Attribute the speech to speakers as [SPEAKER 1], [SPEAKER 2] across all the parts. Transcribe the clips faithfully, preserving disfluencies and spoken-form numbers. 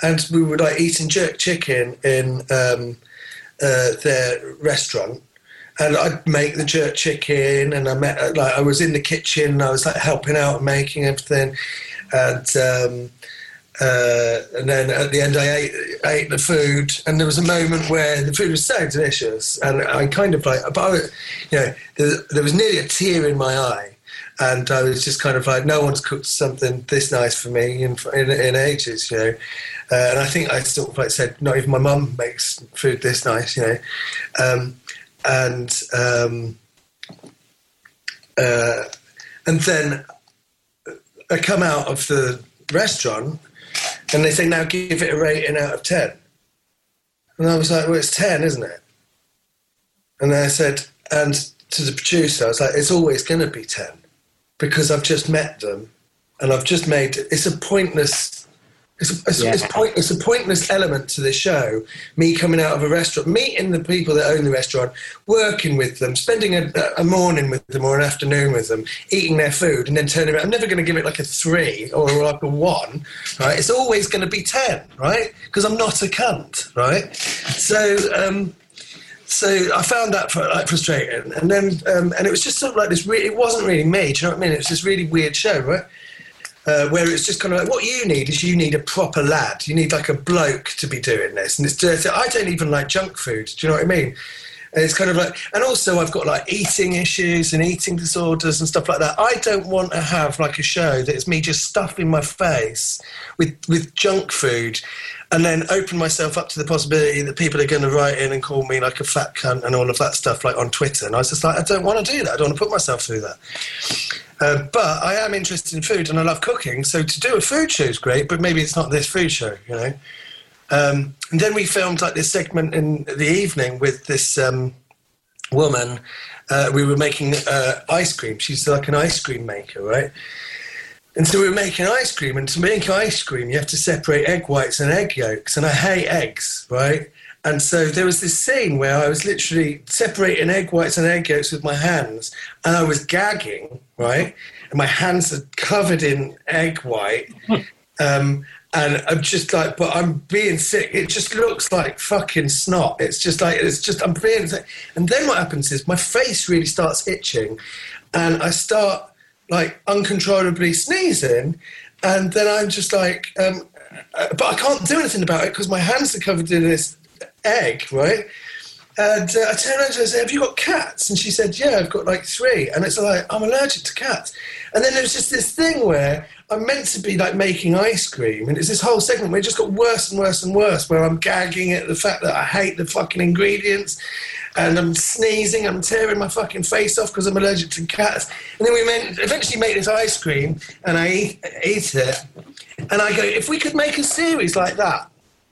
[SPEAKER 1] and we were like eating jerk chicken in um, uh, their restaurant. And I'd make the jerk chicken, and I met like I was in the kitchen. I was like helping out and making everything, and um, uh, and then at the end I ate ate the food. And there was a moment where the food was so delicious, and I kind of like, but I was, you know, there, there was nearly a tear in my eye, and I was just kind of like, no one's cooked something this nice for me in in, in ages, you know. Uh, and I think I sort of like said, not even my mum makes food this nice, you know. Um, And um, uh, and then I come out of the restaurant, and they say, now give it a rating out of ten. And I was like, well, it's ten, isn't it? And then I said, and to the producer, I was like, it's always going to be ten, because I've just met them, and I've just made, it's a pointless... It's a, it's,
[SPEAKER 2] yeah.
[SPEAKER 1] it's, point, it's a pointless element to the show, me coming out of a restaurant, meeting the people that own the restaurant, working with them, spending a, a morning with them or an afternoon with them, eating their food, and then turning around. I'm never going to give it like a three or like a one, right? It's always going to be ten, right? Because I'm not a cunt, right? So... Um, So I found that like frustrating, and then um, and it was just sort of like this. Re- it wasn't really me. Do you know what I mean? It was this really weird show, right? Uh, where it's just kind of like, what you need is you need a proper lad. You need like a bloke to be doing this, and it's dirty. I don't even like junk food. Do you know what I mean? And it's kind of like, and also I've got like eating issues and eating disorders and stuff like that. I don't want to have like a show that is me just stuffing my face with with junk food, and then open myself up to the possibility that people are going to write in and call me like a fat cunt and all of that stuff, like on Twitter. And I was just like, I don't want to do that. I don't want to put myself through that. Uh, but I am interested in food and I love cooking. So to do a food show is great, but maybe it's not this food show, you know. Um, and then we filmed like this segment in the evening with this um, woman. Uh, we were making uh, ice cream. She's like an ice cream maker, right? And so we were making ice cream, and to make ice cream, you have to separate egg whites and egg yolks, and I hate eggs, right? And so there was this scene where I was literally separating egg whites and egg yolks with my hands, and I was gagging, right? And my hands are covered in egg white, um, and I'm just like, but I'm being sick. It just looks like fucking snot. It's just like, it's just, I'm being sick. And then what happens is my face really starts itching, and I start like uncontrollably sneezing, and then I'm just like, um, but I can't do anything about it because my hands are covered in this egg, right? And uh, I turned around to her and said, have you got cats? And she said, yeah, I've got like three. And it's like, I'm allergic to cats. And then there was just this thing where I'm meant to be like making ice cream, and it's this whole segment where it just got worse and worse and worse, where I'm gagging at the fact that I hate the fucking ingredients, and I'm sneezing, I'm tearing my fucking face off because I'm allergic to cats. And then we made, eventually made this ice cream, and I eat, eat it, and I go, if we could make a series like that,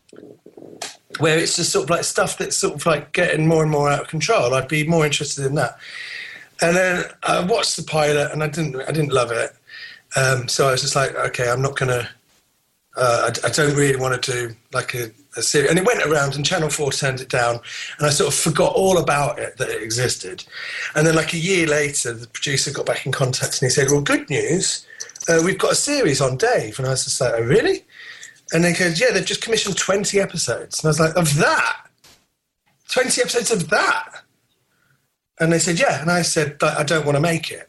[SPEAKER 1] where it's just sort of like stuff that's sort of like getting more and more out of control, I'd be more interested in that. And then I watched the pilot, and I didn't, I didn't love it. Um, so I was just like, okay, I'm not going to, uh, I, I don't really want to do like a, a series. And it went around, and Channel four turned it down, and I sort of forgot all about it, that it existed. And then like a year later, the producer got back in contact, and he said, well, good news, uh, we've got a series on Dave. And I was just like, oh, really? And they goes, yeah, they've just commissioned twenty episodes. And I was like, of that? twenty episodes of that? And they said, yeah. And I said, I don't want to make it.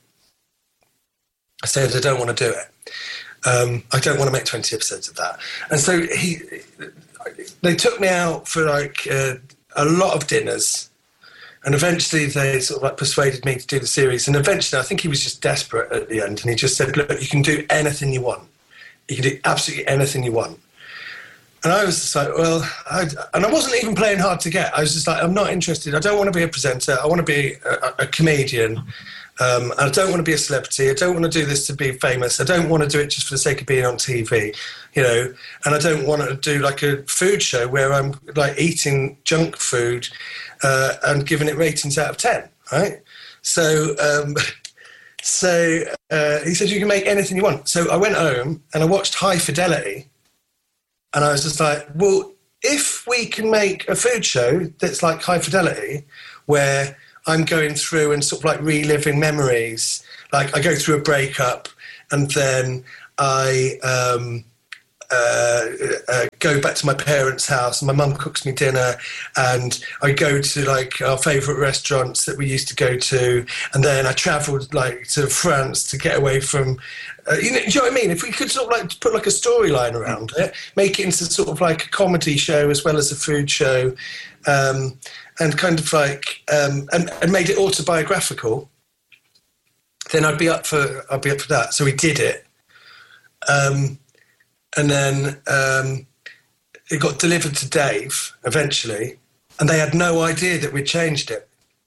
[SPEAKER 1] I said, I don't want to do it. Um, I don't want to make twenty episodes of that. And so he, they took me out for like uh, a lot of dinners, and eventually they sort of like persuaded me to do the series. And eventually, I think he was just desperate at the end, and he just said, look, you can do anything you want. You can do absolutely anything you want. And I was just like, well, I, and I wasn't even playing hard to get. I was just like, I'm not interested. I don't want to be a presenter. I want to be a, a comedian. Um, I don't want to be a celebrity. I don't want to do this to be famous. I don't want to do it just for the sake of being on T V, you know. And I don't want to do like a food show where I'm like eating junk food uh, and giving it ratings out of ten, right? So, um, so uh, he said, you can make anything you want. So I went home and I watched High Fidelity, and I was just like, well, if we can make a food show that's like High Fidelity, where I'm going through and sort of like reliving memories. Like I go through a breakup, and then I um, uh, uh, go back to my parents' house, and my mum cooks me dinner, and I go to like our favourite restaurants that we used to go to, and then I travelled like to France to get away from. Uh, you know, do you know what I mean? If we could sort of like put like a storyline around it, make it into sort of like a comedy show as well as a food show, um, and kind of like um, and, and made it autobiographical, then I'd be up for I'd be up for that. So we did it, um, and then um, it got delivered to Dave eventually, and they had no idea that we'd changed it.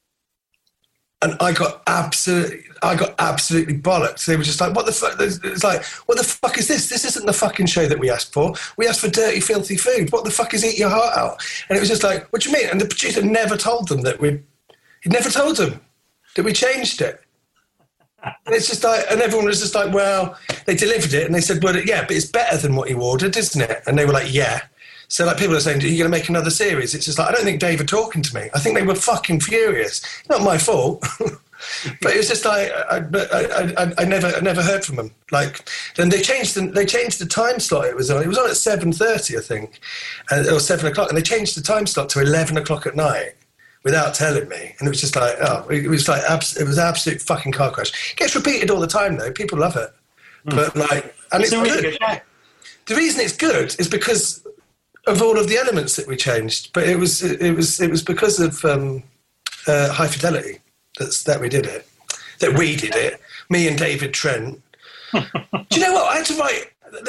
[SPEAKER 1] And I got absolutely, I got absolutely bollocked. They were just like, "What the fuck?" It's like, "What the fuck is this? This isn't the fucking show that we asked for. We asked for dirty, filthy food. What the fuck is Eat Your Heart Out?" And it was just like, "What do you mean?" And the producer never told them that we, he never told them that we changed it. And it's just like, and everyone was just like, "Well," they delivered it, and they said, "Well, yeah, but it's better than what you ordered, isn't it?" And they were like, "Yeah." So like people are saying, "Are you going to make another series?" It's just like, I don't think they were talking to me. I think they were fucking furious. It's not my fault. But it was just like, I, I, I, I never I never heard from them. Like, then they changed the, they changed the time slot it was on. It was on at seven thirty, I think, and, or seven o'clock. And they changed the time slot to eleven o'clock at night without telling me. And it was just like, oh, it was like, abs- it was an absolute fucking car crash. It gets repeated all the time, though. People love it. Mm. But like, and it's, it's good. good yeah. The reason it's good is because of all of the elements that we changed, but it was it was it was because of um, uh, High Fidelity that's that we did it, that we did it. Me and David Trent. Do you know what I had to write?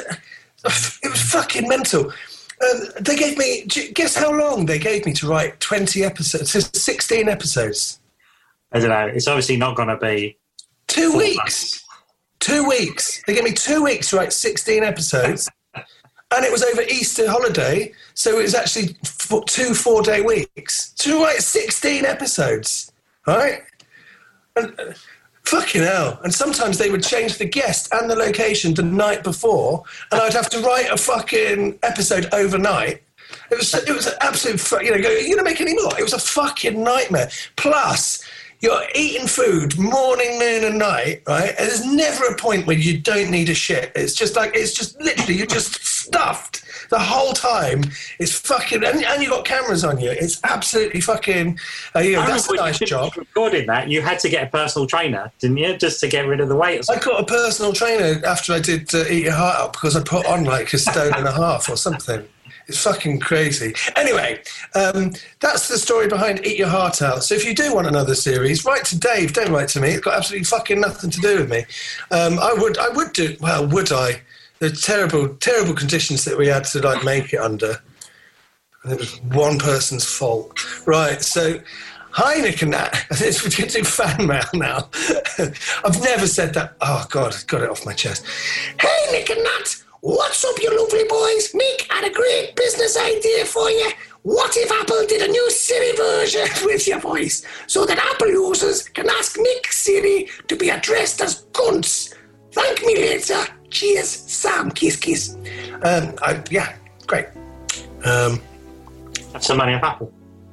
[SPEAKER 1] It was fucking mental. Um, they gave me. Guess how long they gave me to write twenty episodes, sixteen episodes.
[SPEAKER 2] I don't know. It's obviously not going to be
[SPEAKER 1] two weeks. Months. Two weeks. They gave me two weeks to write sixteen episodes. And it was over Easter holiday, so it was actually f- two four-day weeks. To write sixteen episodes, right? And, uh, fucking hell. And sometimes they would change the guest and the location the night before, and I'd have to write a fucking episode overnight. It was it was an absolute, fu- you know, go, are you going to make any more? It was a fucking nightmare. Plus, you're eating food morning, noon and night, right? And there's never a point where you don't need a shit. It's just like, it's just literally, you're just stuffed the whole time. It's fucking, and, and you've got cameras on you. It's absolutely fucking, uh, you know, that's a nice job.
[SPEAKER 2] Recording that, you had to get a personal trainer, didn't you? Just to get rid of the weight or something.
[SPEAKER 1] I got a personal trainer after I did uh, Eat Your Heart Out because I put on like a stone and a half or something. It's fucking crazy. Anyway, um, that's the story behind Eat Your Heart Out. So if you do want another series, write to Dave. Don't write to me. It's got absolutely fucking nothing to do with me. Um, I would, I would do. Well, would I? The terrible, terrible conditions that we had to like make it under. And it was one person's fault. Right. So, hi Nick and Nat. It's we do fan mail now. I've never said that. Oh God, got it off my chest. Hey Nick and Nat. What's up, you lovely boys? Nick had a great business idea for you. What if Apple did a new Siri version with your voice so that Apple users can ask Nick Siri to be addressed as cunts? Thank me later. Cheers, Sam. Kiss, kiss. Um, I, yeah, great. Um,
[SPEAKER 2] Have some money off Apple.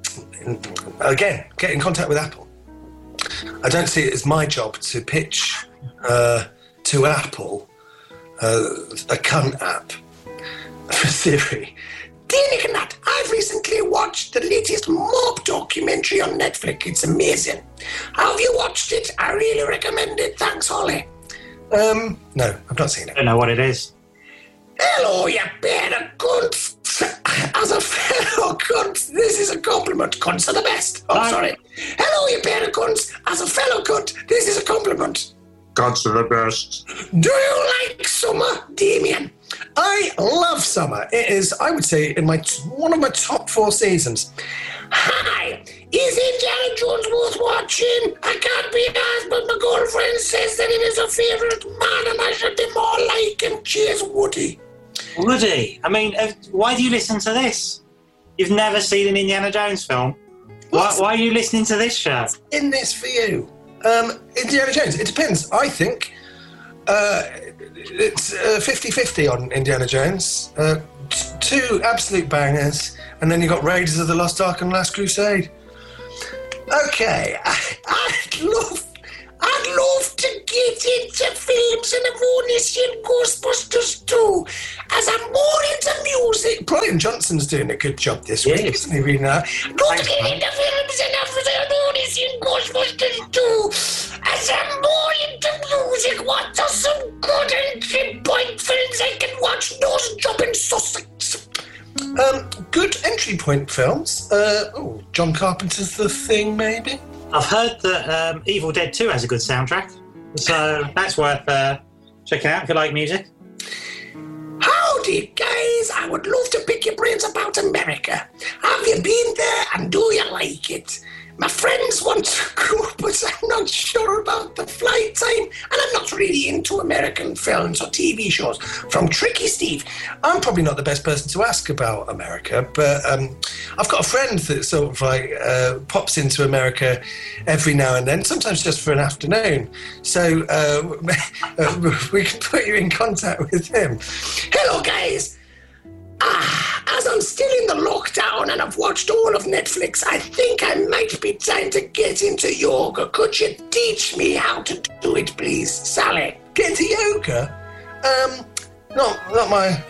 [SPEAKER 1] Again, get in contact with Apple. I don't see it as my job to pitch uh, to Apple Uh, a cunt app for Siri. Dear Nick and Nat, I've recently watched the latest mob documentary on Netflix. It's amazing. Have you watched it? I really recommend it. Thanks, Holly. Um, no, I've not seen it.
[SPEAKER 2] I don't know what it is.
[SPEAKER 1] Hello, you pair of cunts. As a fellow cunt, this is a compliment. Cunts are the best. Oh, Hi. Sorry. Hello, you pair of cunts. As a fellow cunt, this is a compliment.
[SPEAKER 3] Cunts are the best.
[SPEAKER 1] Do you like summer, Damien? I love summer. It is, I would say, in my one of my top four seasons. Hi, is Indiana Jones worth watching? I can't be asked, but my girlfriend says that it is her favourite man and I should be more like and cheers Woody.
[SPEAKER 2] Woody? I mean, why do you listen to this? You've never seen an Indiana Jones film. Why, why are you listening to this show?
[SPEAKER 1] What's in this for you? Um, Indiana Jones, it depends. I think uh, it's uh, fifty-fifty on Indiana Jones. Uh, t- two absolute bangers, and then you got Raiders of the Lost Ark and Last Crusade. Okay, I, I'd love, I'd love to get into films and I've only seen Ghostbusters two, as I'm more into music. Brian Johnson's doing a good job this
[SPEAKER 2] Yes.
[SPEAKER 1] week, isn't he, really? Now? Don't
[SPEAKER 2] Thanks,
[SPEAKER 1] get
[SPEAKER 2] man.
[SPEAKER 1] into films and I've only seen Ghostbusters two, as I'm more into music. What are some good entry point films I can watch? Nose Job in Sussex. Um, good entry point films. Uh, oh, John Carpenter's The Thing, maybe?
[SPEAKER 2] I've heard that um, Evil Dead two has a good soundtrack, so that's worth uh, checking out if you like music.
[SPEAKER 1] Howdy, guys. I would love to pick your brains about America. Have you been there and do you like it? My friends want to go, but I'm not sure about the flight time, and I'm not really into American films or T V shows. From Tricky Steve. I'm probably not the best person to ask about America, but um, I've got a friend that sort of like uh, pops into America every now and then, sometimes just for an afternoon. So uh, we can put you in contact with him. Hello, guys. Ah, as I'm still in the lockdown and I've watched all of Netflix, I think I might be time to get into yoga. Could you teach me how to do it, please, Sally? Get into yoga? Um, not, not my...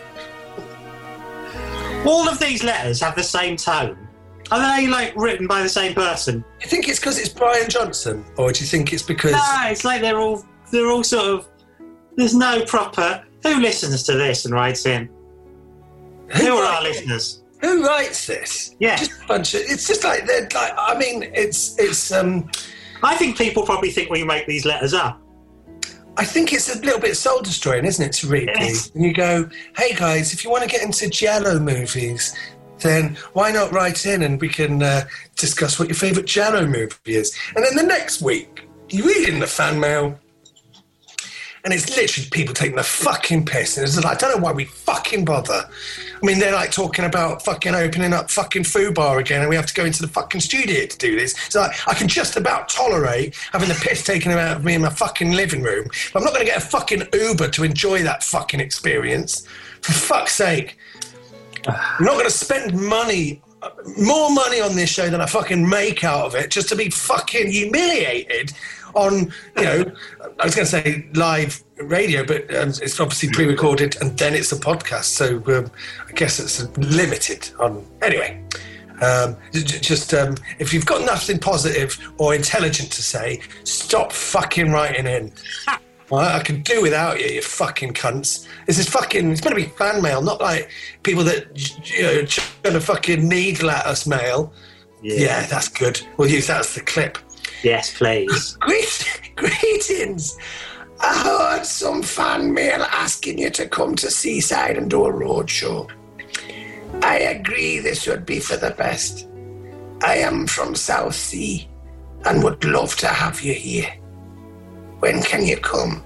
[SPEAKER 2] All of these letters have the same tone. Are they, like, written by the same person?
[SPEAKER 1] Do you think it's because it's Brian Johnson, or do you think it's because...
[SPEAKER 2] No, it's like they're all, they're all sort of... There's no proper... Who listens to this and writes in? Who are our listeners?
[SPEAKER 1] Who writes this?
[SPEAKER 2] Yeah.
[SPEAKER 1] Just a bunch of... It's just like... They're like I mean, it's... it's. Um,
[SPEAKER 2] I think people probably think we make these letters up.
[SPEAKER 1] I think it's a little bit soul-destroying, isn't it, to read
[SPEAKER 2] Yes.
[SPEAKER 1] these? And you go, hey, guys, if you want to get into Giallo movies, then why not write in and we can uh, discuss what your favourite Giallo movie is. And then the next week, you read in the fan mail, and it's literally people taking the fucking piss. And it's like, I don't know why we fucking bother. I mean, they're like talking about fucking opening up fucking Fubar again, and we have to go into the fucking studio to do this. So like, I can just about tolerate having the piss taken out of me in my fucking living room, but I'm not going to get a fucking Uber to enjoy that fucking experience. For fuck's sake. I'm not going to spend money, more money on this show than I fucking make out of it, just to be fucking humiliated on, you know, I was going to say live radio, but um, it's obviously pre-recorded and then it's a podcast, so um, I guess it's limited on... Anyway, um, j- just um, if you've got nothing positive or intelligent to say, stop fucking writing in. Well, I can do without you, you fucking cunts. This is fucking... It's going to be fan mail, not like people that, you know, trying to fucking needle at us mail.
[SPEAKER 2] Yeah.
[SPEAKER 1] Yeah, that's good. We'll use that as the clip.
[SPEAKER 2] Yes, please.
[SPEAKER 1] Greet, greetings. I heard some fan mail asking you to come to Seaside and do a road show. I agree this would be for the best. I am from South Sea and would love to have you here. When can you come?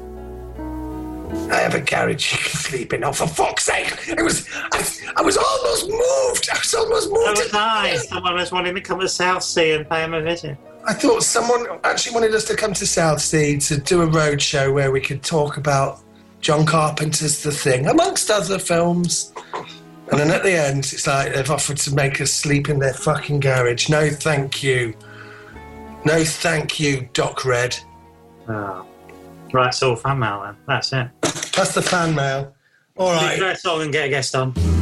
[SPEAKER 1] I have a garage you can sleep in. Oh, for fuck's sake! It was, I, I was almost moved. I was almost moved.
[SPEAKER 2] So was I. Someone was wanting to come to South Sea and pay him a visit.
[SPEAKER 1] I thought someone actually wanted us to come to South Sea to do a road show where we could talk about John Carpenter's The Thing, amongst other films. And then at the end, it's like they've offered to make us sleep in their fucking garage. No, thank you. No, thank you, Doc Red.
[SPEAKER 2] Oh. Right, it's all fan mail then. That's it.
[SPEAKER 1] That's the fan mail. All
[SPEAKER 2] Do
[SPEAKER 1] right.
[SPEAKER 2] a song and get a guest on.